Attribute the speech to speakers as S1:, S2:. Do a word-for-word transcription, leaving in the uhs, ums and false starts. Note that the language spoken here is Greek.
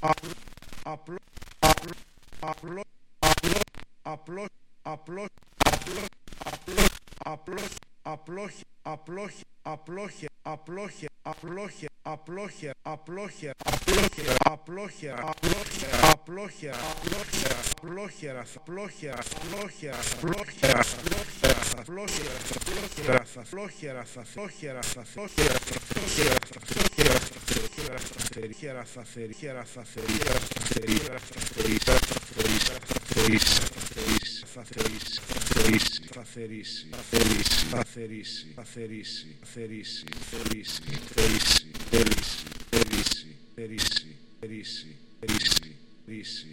S1: απλό, απλό, απλό, απλό, απλό, απλό, απλό, απλό, απλό, απλόχε, απλόχε, απλόχε, απλόχε, απλόχε, απλόχε, απλόχε, απλόχε, απλόχε, απλόχε, απλόχε, απλόχε, απλόχε, απλόχε, Περίσι, περίσι, περίσι, περίσι, περίσι, περίσι,